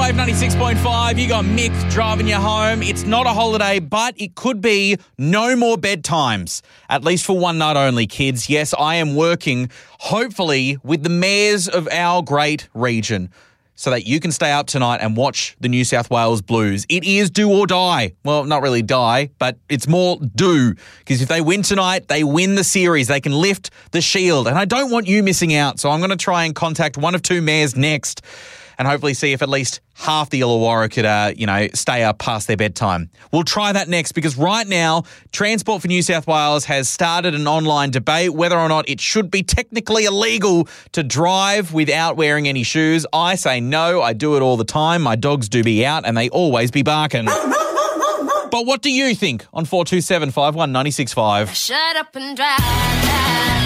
Wave 96.5. You got Mick driving you home. It's not a holiday, but it could be no more bedtimes, at least for one night only, kids. Yes, I am working, hopefully, with the mayors of our great region so that you can stay up tonight and watch the New South Wales Blues. It is do or die. Well, not really die, but it's more do, because if they win tonight, they win the series. They can lift the shield, and I don't want you missing out, so I'm going to try and contact one of two mayors next and hopefully see if at least half the Illawarra could, stay up past their bedtime. We'll try that next, because right now, Transport for New South Wales has started an online debate whether or not it should be technically illegal to drive without wearing any shoes. I say no. I do it all the time. My dogs do be out, and they always be barking. But what do you think on 427 51 965? Shut up and drive.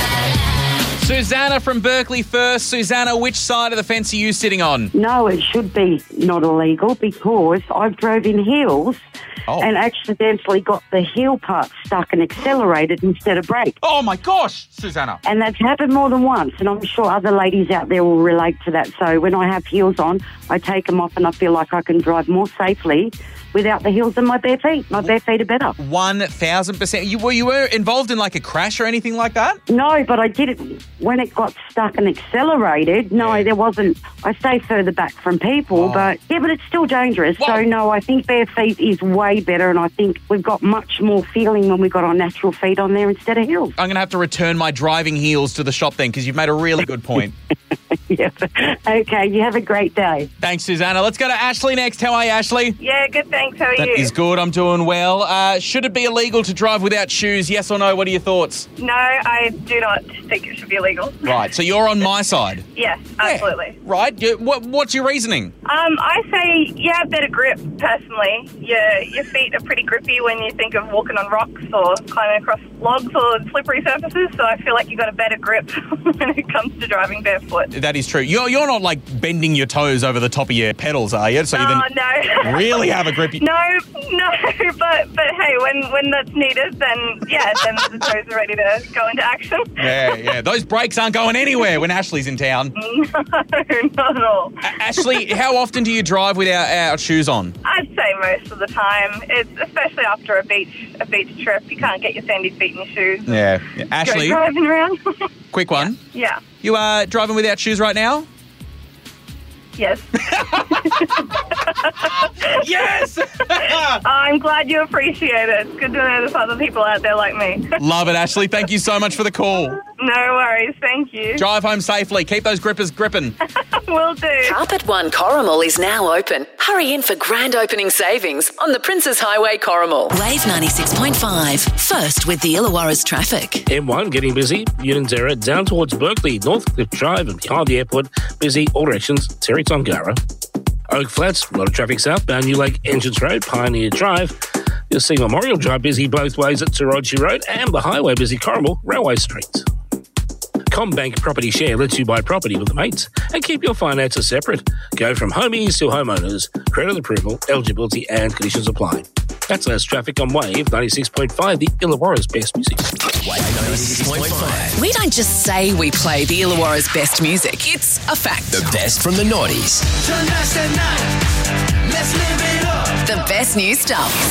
Susanna from Berkeley first. Susanna, which side of the fence are you sitting on? No, it should be not illegal, because I've drove in heels and accidentally got the heel part stuck and accelerated instead of brake. Oh, my gosh, Susanna. And that's happened more than once, and I'm sure other ladies out there will relate to that. So when I have heels on, I take them off and I feel like I can drive more safely without the heels on my bare feet. My bare feet are better. 1,000%. Were you involved in like a crash or anything like that? No, but I did it when it got stuck and accelerated. No, there wasn't. I stay further back from people, but it's still dangerous. Whoa. So no, I think bare feet is way better, and I think we've got much more feeling when we've got our natural feet on there instead of heels. I'm going to have to return my driving heels to the shop then, because you've made a really good point. Yeah. Okay, you have a great day. Thanks, Susanna. Let's go to Ashley next. How are you, Ashley? Yeah, good, thanks. How are That you? is good. I'm doing well. Should it be illegal to drive without shoes? Yes or no? What are your thoughts? No, I do not think it should be illegal. Right, so you're on my side. Yes, absolutely. Right. What's your reasoning? I say you have better grip, personally. Your feet are pretty grippy when you think of walking on rocks or climbing across logs or slippery surfaces, so I feel like you've got a better grip when it comes to driving barefoot. That is true. You're not like bending your toes over the top of your pedals, are you? So you no. really have a grip. No, but hey, when that's needed, then the toes are ready to go into action. Yeah. Those brakes aren't going anywhere when Ashley's in town. No, not at all. Ashley, how often do you drive without shoes on? I'd say most of the time. It's especially after a beach trip. You can't get your sandy feet in your shoes. Yeah. Ashley, Go driving around. quick one. Yeah. You are driving without shoes right now? Yes. Yes! I'm glad you appreciate it. It's good to know there's other people out there like me. Love it, Ashley. Thank you so much for the call. No worries. Thank you. Drive home safely. Keep those grippers gripping. Will do. Carpet One Corrimal is now open. Hurry in for grand opening savings on the Princes Highway Corrimal. Wave 96.5. First with the Illawarra's traffic. M1 getting busy. Unanderra down towards Berkeley, Northcliffe Drive and behind the airport. Busy all directions. Terry Tongara. Oak Flats, a lot of traffic southbound New Lake Entrance Road, Pioneer Drive. You'll see Memorial Drive busy both ways at Taroji Road and the highway busy Corrimal, Railway Street. CommBank Property Share lets you buy property with mates and keep your finances separate. Go from homies to homeowners. Credit approval, eligibility and conditions apply. That's less traffic on Wave 96.5, the Illawarra's best music. Wave 96.5. We don't just say we play the Illawarra's best music. It's a fact. The best from the noughties. The best new stuff.